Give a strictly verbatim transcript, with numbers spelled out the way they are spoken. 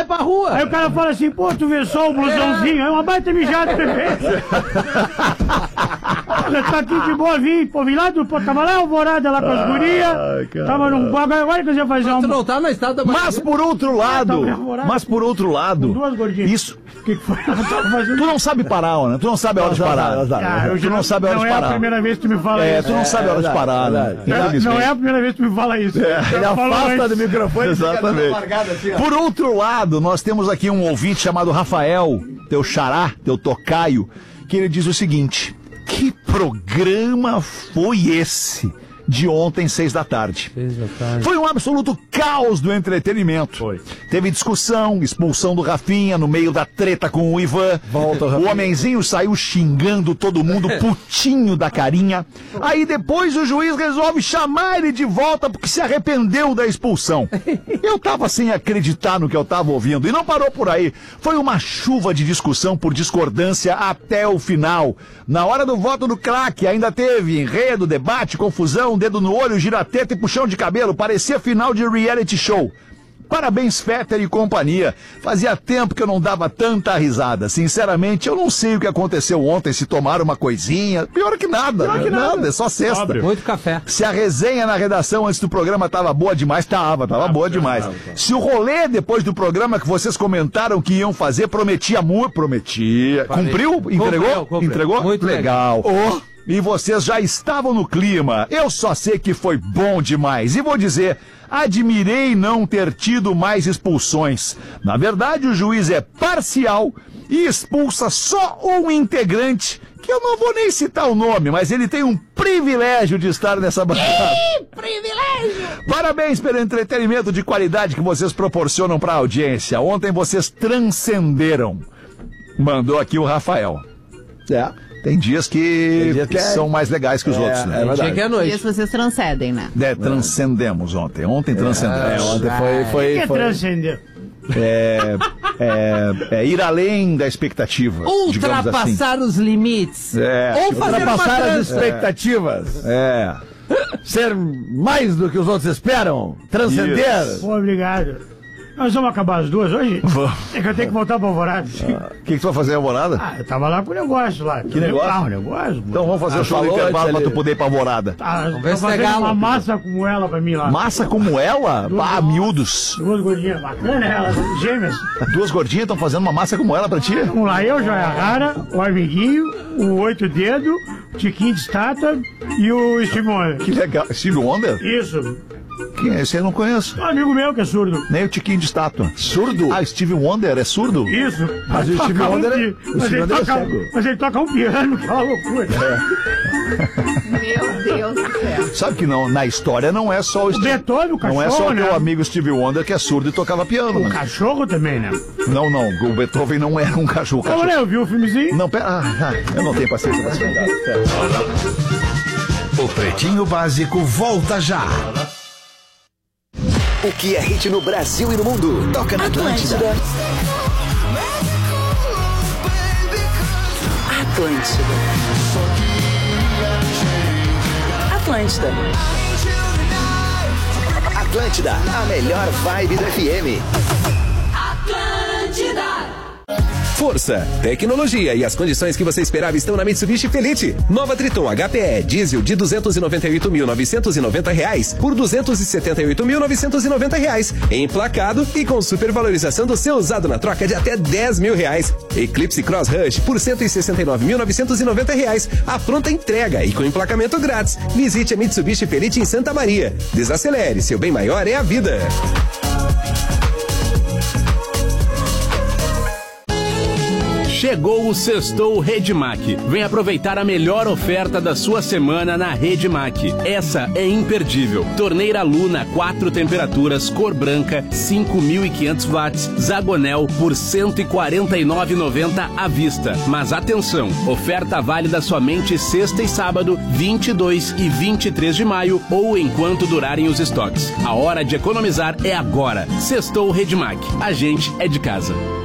pra rua. Aí o cara fala assim, pô, tu vê só o blusãozinho, é uma baita mijada também. Porra, tá aqui de boa, vim, pô, vim lá do, pô, tava lá alvorada lá com as gurias, tava num bagulho, agora que eu ia fazer um... Tu não tá na estrada da Mas por outro lado, mas por outro lado, duas gordinhas. isso... O que, que foi? Fazendo... Tu não sabe parar, né? Tu não sabe a hora de parar. Ah, eu tu não sabe a hora não de é parar. a primeira vez que tu me fala É, isso. tu não É, sabe a hora de parar, né? Não, não é a primeira vez que tu me fala isso. É. Ele afasta do microfone. Exatamente. Assim, Por outro lado, nós temos aqui um ouvinte chamado Rafael, teu xará, teu tocaio, que ele diz o seguinte: que programa foi esse de ontem, seis da tarde? Seis da tarde. Foi um absoluto caos do entretenimento. Foi. Teve discussão, expulsão do Rafinha no meio da treta com o Ivan. Volta, o Rafinha. homenzinho saiu xingando todo mundo, putinho da carinha. Aí depois o juiz resolve chamar ele de volta porque se arrependeu da expulsão. Eu tava sem acreditar no que eu tava ouvindo. E não parou por aí. Foi uma chuva de discussão por discordância até o final. Na hora do voto do craque, ainda teve enredo, debate, confusão, dedo no olho, girateta e puxão de cabelo. Parecia final de reality show. Parabéns, Fetter e companhia. Fazia tempo que eu não dava tanta risada. Sinceramente, eu não sei o que aconteceu ontem, se tomaram uma coisinha. Pior que nada. Pior que nada. nada. É só sexta. Óbvio. Muito café. Se a resenha na redação antes do programa tava boa demais, tava, tava boa demais. Se o rolê depois do programa que vocês comentaram que iam fazer, prometia muito, prometia. Falei. Cumpriu? Entregou? Cumpriu, cumpriu. Entregou? Muito legal. Oh. E vocês já estavam no clima. Eu só sei que foi bom demais. E vou dizer, admirei não ter tido mais expulsões. Na verdade, o juiz é parcial e expulsa só um integrante, que eu não vou nem citar o nome, mas ele tem um privilégio de estar nessa bancada. Ih, privilégio! Parabéns pelo entretenimento de qualidade que vocês proporcionam para a audiência. Ontem vocês transcenderam. Mandou aqui o Rafael. É. Tem dias que, Tem dia que é- são mais legais que os É, outros, né? é verdade. Dia que é E noite. isso vocês transcendem, né? É, transcendemos ontem. Ontem É, transcendemos. ontem foi... O foi, que é foi... transcender? É, é, é ir além da expectativa. digamos assim. Ultrapassar os limites. É, Ou tipo, fazer uma Ultrapassar as trança. expectativas. É. Ser mais do que os outros esperam. Transcender. Isso. Pô, obrigado. Nós vamos acabar as duas hoje? Vamos. É que eu tenho que voltar pra Alvorada. O que, que tu vai fazer, Alvorada? Ah, eu tava lá com o negócio lá. Que negócio? Ah, o negócio. Então vamos fazer Ah, o show do falou intervalo antes pra tu ali. poder ir pra Alvorada. Tá, ver tô se é fazendo galo. uma massa como ela pra mim lá. Massa como ela? Pá, miúdos. Duas gordinhas bacanas, elas, gêmeas. Duas gordinhas estão fazendo uma massa como ela pra ti? Vamos lá, eu, Joia Rara, o Amiguinho, o Oito Dedo, o Tiquinho de Estátua e o Steve Wonder. Que legal. Steve Wonder? Isso. Quem é esse? Eu não conheço. Um amigo meu que é surdo. Nem o Tiquinho de Estátua. Surdo? Ah, Steve Wonder é surdo? Isso. Mas o Steve Toca um Wonder é- pi- o mas Steve ele Wonder é toca- cego. Mas ele toca um piano, que é uma loucura. Meu Deus do céu. Sabe que não, na história não é só o O Steve... Beethoven, o Não é só cachorro, o teu né? amigo Steve Wonder que é surdo e tocava piano, O né? cachorro também, né? Não, não, o Beethoven não era um cachorro. Olha, cachorro. eu vi o filmezinho. Não, pera, ah, ah, eu não tenho paciência pra explicar. O Pretinho Básico volta já. O que é hit no Brasil e no mundo? Toca na Atlântida. Atlântida. Atlântida. Atlântida, a melhor vibe do F M. Força, tecnologia e as condições que você esperava estão na Mitsubishi Felite. Nova Triton H P E diesel de duzentos e noventa e oito mil novecentos e noventa reais por duzentos e setenta e oito mil novecentos e noventa reais. Emplacado e com supervalorização do seu usado na troca de até dez mil reais. Eclipse Cross Rush por cento e sessenta e nove mil novecentos e noventa reais. A pronta entrega e com emplacamento grátis. Visite a Mitsubishi Felite em Santa Maria. Desacelere, seu bem maior é a vida. Chegou o Sextou Redmac. Vem aproveitar a melhor oferta da sua semana na Redmac. Essa é imperdível. Torneira Luna, quatro temperaturas, cor branca, cinco mil e quinhentos watts, Zagonel por cento e quarenta e nove reais e noventa centavos à vista. Mas atenção, oferta válida somente sexta e sábado, vinte e dois e vinte e três de maio ou enquanto durarem os estoques. A hora de economizar é agora. Sextou Redmac. A gente é de casa.